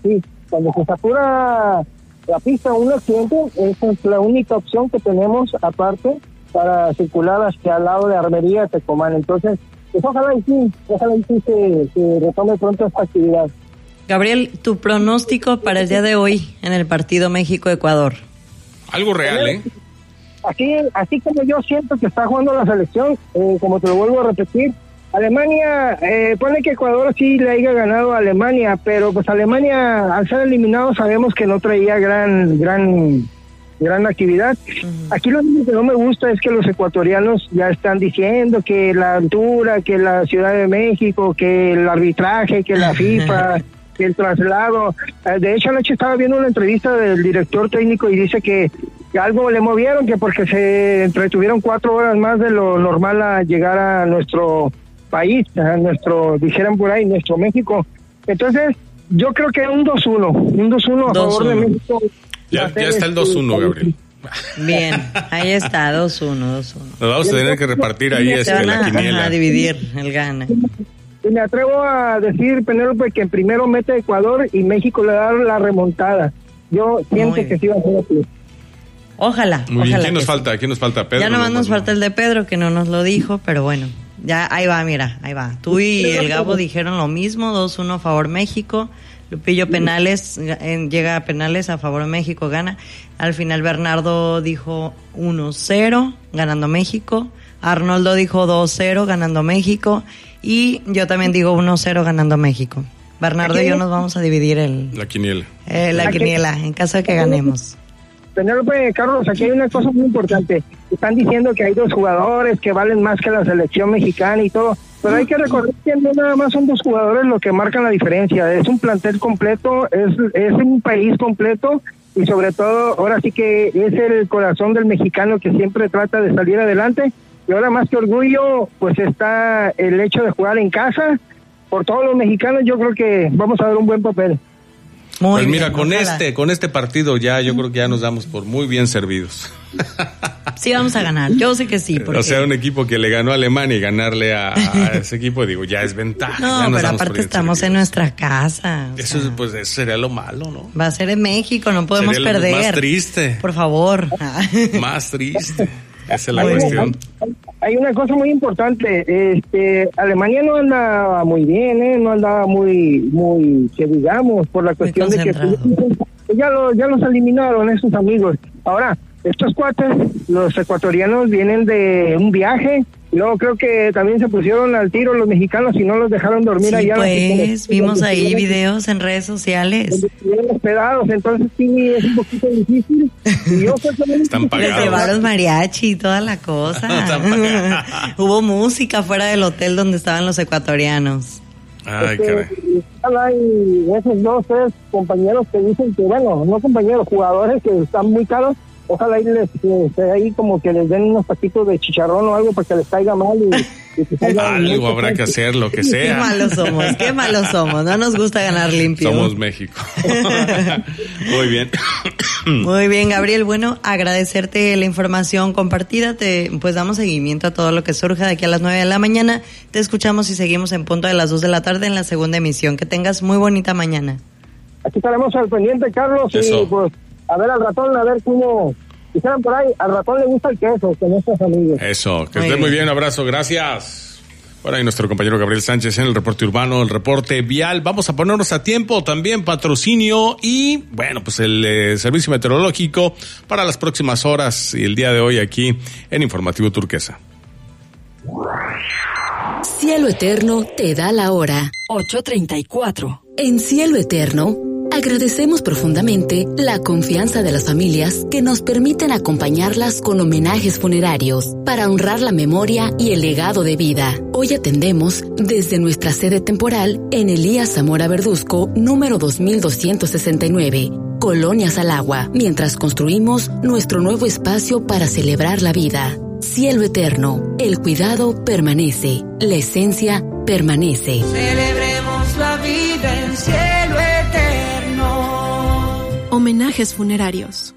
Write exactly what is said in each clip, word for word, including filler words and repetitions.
sí, cuando se satura la pista un accidente, esa es la única opción que tenemos aparte para circular hacia el lado de Armería, Tecomán. Entonces, pues ojalá y sí, ojalá y sí se, se retome pronto esta actividad. Gabriel, tu pronóstico para el día de hoy en el partido México-Ecuador. Algo real, ¿eh? Así, así como yo siento que está jugando la selección, eh, como te lo vuelvo a repetir, Alemania, eh, pone que Ecuador sí le haya ganado a Alemania, pero pues Alemania, al ser eliminado, sabemos que no traía gran, gran, gran actividad. Uh-huh. Aquí lo único que no me gusta es que los ecuatorianos ya están diciendo que la altura, que la Ciudad de México, que el arbitraje, que la FIFA... que el traslado. De hecho, anoche estaba viendo una entrevista del director técnico y dice que, que algo le movieron, que porque se entretuvieron cuatro horas más de lo normal a llegar a nuestro país, a nuestro, dijeran por ahí, nuestro México. Entonces, yo creo que un dos uno, un dos uno a favor de México. Ya, ya está el dos uno, Gabriel. Bien, ahí está, dos uno, dos uno. Nos vamos a tener que repartir ahí este, van a, la quiniela. a dividir el gana. Y me atrevo a decir, Penélope, que primero mete Ecuador y México le da la remontada. Yo siento que sí va a ser así. Ojalá. Muy bien, ojalá ¿quién nos sí. falta? ¿Quién nos falta? Pedro. Ya nomás no, nos no. falta el de Pedro, que no nos lo dijo, pero bueno. Ya, ahí va, mira, ahí va. Tú y el Gabo dijeron lo mismo, dos uno a favor México. Lupillo Penales, eh, llega a penales a favor México, gana. Al final Bernardo dijo uno cero, ganando México. Arnoldo dijo dos cero, ganando México. Y yo también digo uno cero, ganando México. Bernardo y yo nos vamos a dividir el la quiniela. Eh, la quiniela, en caso de que ganemos. Penélope, Carlos, aquí hay una cosa muy importante. Están diciendo que hay dos jugadores que valen más que la selección mexicana y todo. Pero hay que recordar que no nada más son dos jugadores lo que marcan la diferencia. Es un plantel completo, es, es un país completo. Y sobre todo, ahora sí que es el corazón del mexicano que siempre trata de salir adelante. Y ahora más que orgullo, pues está el hecho de jugar en casa. Por todos los mexicanos, yo creo que vamos a dar un buen papel. Muy pues bien, mira, con ojalá. este, con este partido ya, yo creo que ya nos damos por muy bien servidos. Sí, vamos a ganar. Yo sé que sí. Porque... O sea, un equipo que le ganó a Alemania y ganarle a, a ese equipo, digo, ya es ventaja. No, ya nos pero damos aparte por bien estamos servidos. en nuestra casa. Eso, sea, pues, eso sería lo malo, ¿no? Va a ser en México, no podemos Sería lo perder. más triste. Por favor. Más triste. Esa es la Hay, cuestión. hay, hay una cosa muy importante, este, Alemania no andaba muy bien, ¿eh? No andaba muy, muy, que digamos, por la cuestión de que pues, ya, lo, ya los eliminaron esos amigos. Ahora, estos cuates, los ecuatorianos, vienen de un viaje, y luego creo que también se pusieron al tiro los mexicanos y no los dejaron dormir sí, allá. Pues, vimos ahí videos en redes sociales. Estuvieron hospedados, entonces sí, es un poquito difícil. Y yo, pues, Están pagados. Les llevaron mariachi y toda la cosa. Hubo música fuera del hotel donde estaban los ecuatorianos. Ay, este, caray. Hay esos dos, tres compañeros que dicen que, bueno, no compañeros, jugadores que están muy caros. Ojalá ahí les, les, ahí como que les den unos taquitos de chicharrón o algo para que les caiga mal y, y que salga algo bien, habrá que hacer, lo que sea. Qué malos somos, qué malos somos. No nos gusta ganar limpio. Somos México. Muy bien. Muy bien, Gabriel. Bueno, agradecerte la información compartida. Te, pues damos seguimiento a todo lo que surja de aquí a las nueve de la mañana. Te escuchamos y seguimos en punto de las dos de la tarde en la segunda emisión. Que tengas muy bonita mañana. Aquí estaremos al pendiente, Carlos. Eso. Y pues a ver al ratón, a ver cómo dijeron por ahí, al ratón le gusta el queso con estos amigos. Eso, que Muy esté muy bien. bien, abrazo, gracias. Bueno, ahí nuestro compañero Gabriel Sánchez en el reporte urbano, el reporte vial. Vamos a ponernos a tiempo, también patrocinio y, bueno, pues el eh, servicio meteorológico para las próximas horas y el día de hoy aquí en Informativo Turquesa. Cielo Eterno te da la hora. ocho treinta y cuatro. En Cielo Eterno, agradecemos profundamente la confianza de las familias que nos permiten acompañarlas con homenajes funerarios para honrar la memoria y el legado de vida. Hoy atendemos desde nuestra sede temporal en Elías Zamora Verduzco, número dos mil doscientos sesenta y nueve, Colonia Salagua, mientras construimos nuestro nuevo espacio para celebrar la vida. Cielo Eterno, el cuidado permanece, la esencia permanece. Celebremos la vida en cielo eterno. Homenajes funerarios.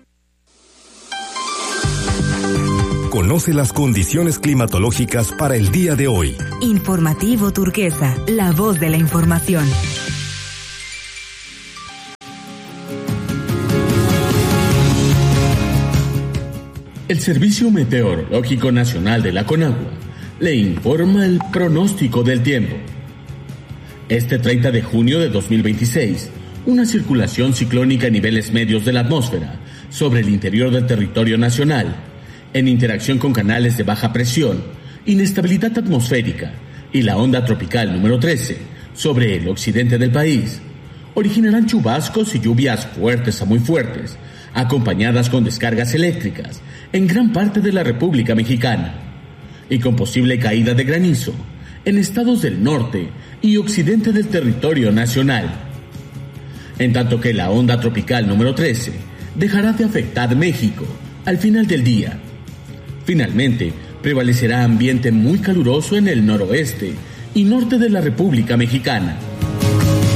Conoce las condiciones climatológicas para el día de hoy. Informativo Turquesa, la voz de la información. El Servicio Meteorológico Nacional de la Conagua le informa el pronóstico del tiempo. Este treinta de junio de dos mil veintiséis, una circulación ciclónica a niveles medios de la atmósfera sobre el interior del territorio nacional, en interacción con canales de baja presión, inestabilidad atmosférica y la onda tropical número trece sobre el occidente del país, originarán chubascos y lluvias fuertes a muy fuertes, acompañadas con descargas eléctricas en gran parte de la República Mexicana, y con posible caída de granizo en estados del norte y occidente del territorio nacional. En tanto que la onda tropical número trece dejará de afectar México al final del día. Finalmente, prevalecerá ambiente muy caluroso en el noroeste y norte de la República Mexicana.